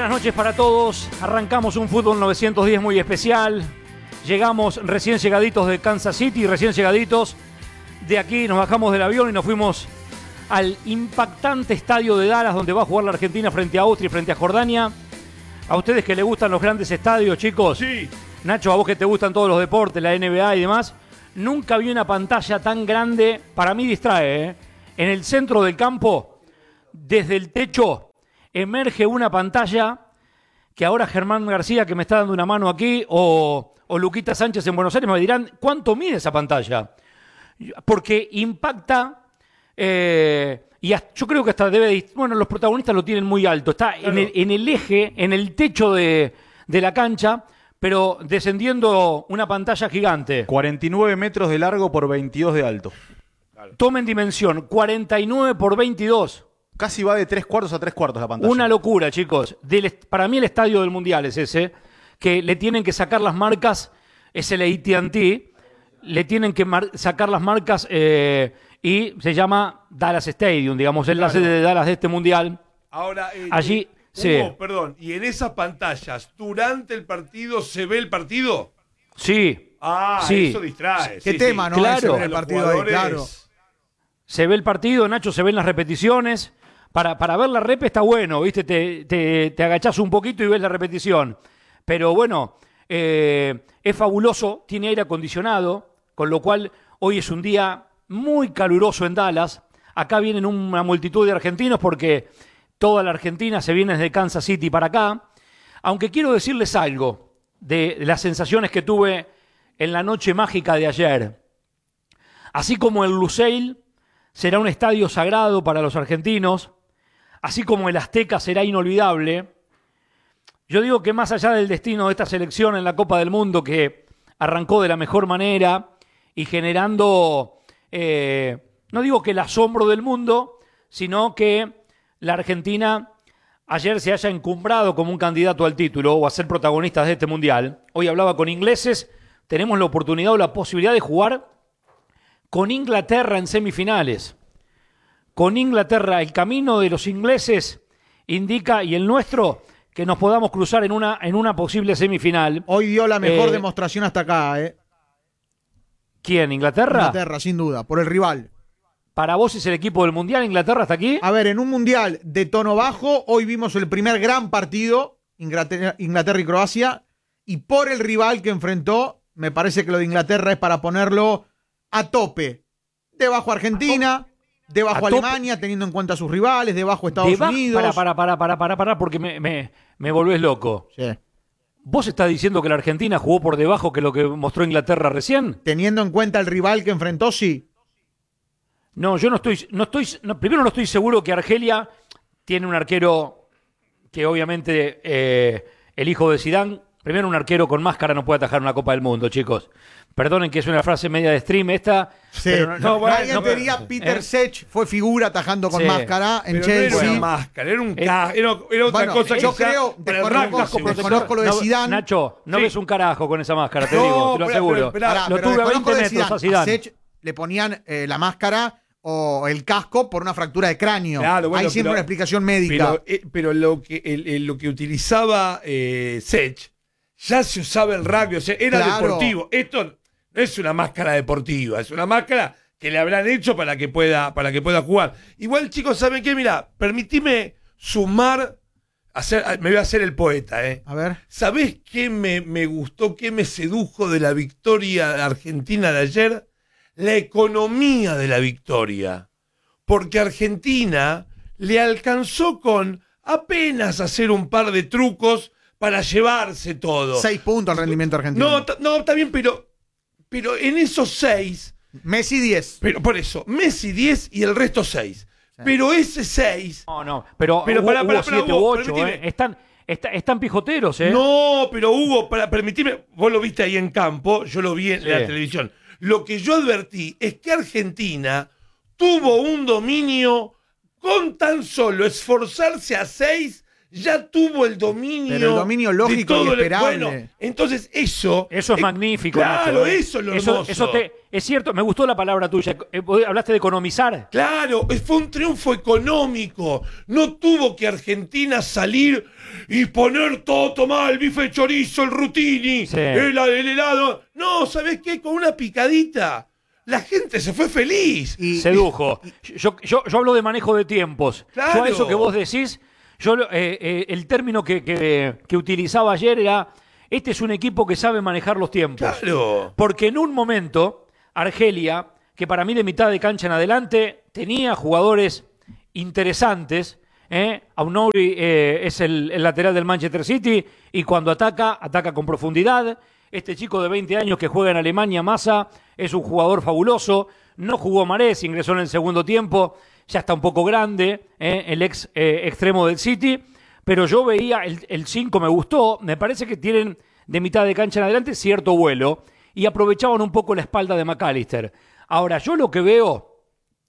Buenas noches para todos. Arrancamos un Fútbol 910 muy especial. Llegamos recién llegaditos de Kansas City, recién llegaditos. De aquí nos bajamos del avión y nos fuimos al impactante estadio de Dallas, donde va a jugar la Argentina frente a Austria y frente a Jordania. A ustedes que les gustan los grandes estadios, chicos. Sí. Nacho, a vos que te gustan todos los deportes, la NBA y demás. Nunca vi una pantalla tan grande. Para mí distrae, ¿eh? En el centro del campo, desde el techo, emerge una pantalla que ahora Germán García, que me está dando una mano aquí, o Luquita Sánchez en Buenos Aires, me dirán, ¿cuánto mide esa pantalla? Porque impacta, yo creo que hasta debe... Bueno, los protagonistas lo tienen muy alto. Está claro. en el eje, en el techo de la cancha, pero descendiendo una pantalla gigante. 49 metros de largo por 22 de alto. Claro. Tomen dimensión, 49 por 22. Casi va de 3/4 a 3/4 la pantalla. Una locura, chicos. Para mí el estadio del Mundial es ese, que le tienen que sacar las marcas, es el AT&T, le tienen que sacar las marcas y se llama Dallas Stadium, digamos, es la sede de Dallas de este Mundial. Ahora, allí, sí. Perdón, ¿y en esas pantallas, durante el partido, se ve el partido? Sí. Sí. Eso distrae. ¿Qué tema, no? Claro. Se ve el partido ahí, claro. Se ve el partido, Nacho, se ven las repeticiones. Para ver la rep está bueno, ¿viste? Te agachás un poquito y ves la repetición. Pero bueno, es fabuloso, tiene aire acondicionado, con lo cual hoy es un día muy caluroso en Dallas. Acá vienen una multitud de argentinos porque toda la Argentina se viene desde Kansas City para acá. Aunque quiero decirles algo de las sensaciones que tuve en la noche mágica de ayer. Así como el Lusail será un estadio sagrado para los argentinos, así como el Azteca será inolvidable, yo digo que más allá del destino de esta selección en la Copa del Mundo, que arrancó de la mejor manera y generando, no digo que el asombro del mundo, sino que la Argentina ayer se haya encumbrado como un candidato al título o a ser protagonistas de este Mundial. Hoy hablaba con ingleses, tenemos la oportunidad o la posibilidad de jugar con Inglaterra en semifinales. Con Inglaterra, el camino de los ingleses indica, y el nuestro, que nos podamos cruzar en una posible semifinal. Hoy dio la mejor demostración hasta acá, ¿eh? ¿Quién? ¿Inglaterra? Inglaterra, sin duda, por el rival. ¿Para vos es el equipo del Mundial Inglaterra hasta aquí? A ver, en un Mundial de tono bajo, hoy vimos el primer gran partido, Inglaterra y Croacia, y por el rival que enfrentó, me parece que lo de Inglaterra es para ponerlo a tope. Debajo Argentina, debajo Alemania, teniendo en cuenta a sus rivales, debajo Estados Unidos. Para, porque me volvés loco. Sí. ¿Vos estás diciendo que la Argentina jugó por debajo que lo que mostró Inglaterra recién? Teniendo en cuenta el rival que enfrentó, sí. No, yo primero no estoy seguro que Argelia tiene un arquero que obviamente el hijo de Zidane, primero un arquero con máscara no puede atajar una Copa del Mundo, chicos. Perdonen que es una frase media de stream esta. Sí. Pero nadie diría Peter Sech fue figura atajando con máscara en pero Chelsea. No era una máscara, era un era otra cosa. Yo creo, desconozco lo de Zidane. Nacho, no ves un carajo con esa máscara, te digo, te lo aseguro. Lo tuve a 20 metros a Zidane. A Sech le ponían la máscara o el casco por una fractura de cráneo. Claro, bueno, hay siempre una explicación médica. Pero lo que utilizaba Sech ya se usaba el rugby, o sea, era deportivo. Esto no es una máscara deportiva, es una máscara que le habrán hecho para que pueda jugar. Igual, chicos, ¿saben qué? Mirá, permitime sumar, me voy a hacer el poeta, ¿eh? A ver. ¿Sabés qué me gustó, qué me sedujo de la victoria argentina de ayer? La economía de la victoria. Porque Argentina le alcanzó con apenas hacer un par de trucos para llevarse todo. 6 puntos al rendimiento argentino. No, está bien, pero en esos 6... Messi 10. Pero por eso, Messi 10 y el resto 6. Sí. Pero ese 6... No, pero hubo 7 u 8, están pijoteros, ¿eh? No, pero Hugo, permitime, vos lo viste ahí en campo, yo lo vi en la televisión. Lo que yo advertí es que Argentina tuvo un dominio con tan solo esforzarse a 6, ya tuvo el dominio. Pero el dominio lógico de todo y esperable. Bueno, entonces eso es magnífico. Claro, Nacho, eso es lo hermoso. Es cierto, me gustó la palabra tuya. Hablaste de economizar. Claro, fue un triunfo económico. No tuvo que Argentina salir y poner todo, tomar el bife de chorizo, el rutini, Sí. el helado. No, ¿sabés qué? Con una picadita. La gente se fue feliz. Sedujo. Yo hablo de manejo de tiempos. Claro. Yo a eso que vos decís, el término que utilizaba ayer era, este es un equipo que sabe manejar los tiempos. Claro. Porque en un momento, Argelia, que para mí de mitad de cancha en adelante, tenía jugadores interesantes. Aounouri es el lateral del Manchester City y cuando ataca con profundidad. Este chico de 20 años que juega en Alemania, Massa, es un jugador fabuloso. No jugó Mahrez, ingresó en el segundo tiempo. Ya está un poco grande, el ex extremo del City. Pero yo veía, el 5 me gustó. Me parece que tienen de mitad de cancha en adelante cierto vuelo. Y aprovechaban un poco la espalda de McAllister. Ahora, yo lo que veo